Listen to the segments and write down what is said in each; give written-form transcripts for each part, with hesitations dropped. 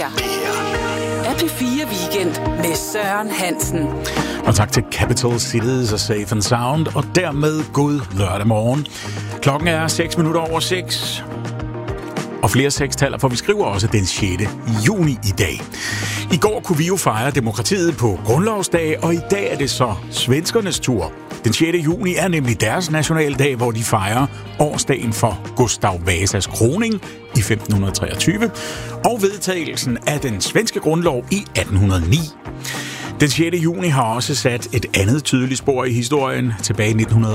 her er P4 Weekend med Søren Hansen. Og tak til Capital Cities og Safe and Sound, og dermed god lørdag morgen. Klokken er 6:06. Og flere sekstaller, for vi skriver også den 6. juni i dag. I går kunne vi jo fejre demokratiet på grundlovsdag, og i dag er det så svenskernes tur. Den 6. juni er nemlig deres nationaldag, hvor de fejrer årsdagen for Gustav Vasas kroning i 1523 og vedtagelsen af den svenske grundlov i 1809. Den 6. juni har også sat et andet tydeligt spor i historien. Tilbage i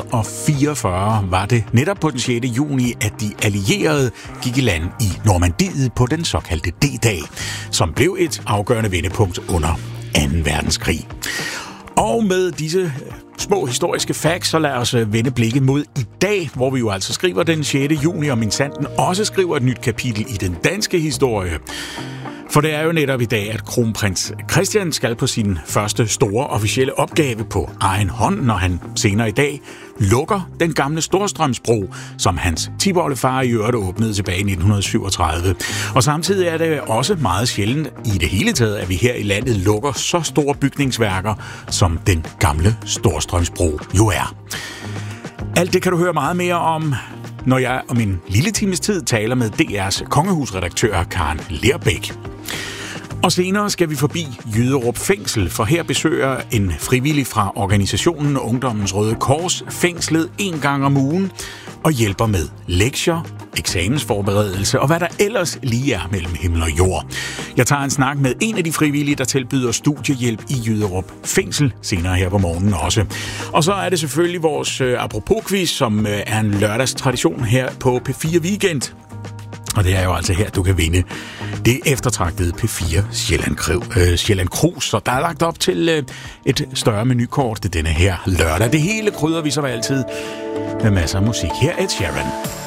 1944 var det netop på den 6. juni, at de allierede gik i land i Normandiet på den såkaldte D-dag, som blev et afgørende vendepunkt under 2. verdenskrig. Og med disse små historiske facts, så lad os vende blikket mod i dag, hvor vi jo altså skriver den 6. juni, og minsandten også skriver et nyt kapitel i den danske historie. For det er jo netop i dag, at kronprins Christian skal på sin første store officielle opgave på egen hånd, når han senere i dag lukker den gamle Storstrømsbro, som hans tipoldefar i øvrigt åbnede tilbage i 1937. Og samtidig er det også meget sjældent i det hele taget, at vi her i landet lukker så store bygningsværker, som den gamle Storstrømsbro jo er. Alt det kan du høre meget mere om, når jeg om en lille times tid taler med DR's kongehusredaktør Karen Lerbæk. Og senere skal vi forbi Jyderup Fængsel, for her besøger en frivillig fra organisationen Ungdommens Røde Kors fængslet 1 gang om ugen og hjælper med lektier, eksamensforberedelse og hvad der ellers lige er mellem himmel og jord. Jeg tager en snak med en af de frivillige, der tilbyder studiehjælp i Jyderup Fængsel senere her på morgenen også. Og så er det selvfølgelig vores apropos-quiz, som er en lørdagstradition her på P4 Weekend. Og det er jo altså her, du kan vinde det eftertragtede P4 Sjælland Cruise. Så der er lagt op til et større menukort til denne her lørdag. Det hele krydder vi som altid med masser af musik. Her er Ed Sheeran.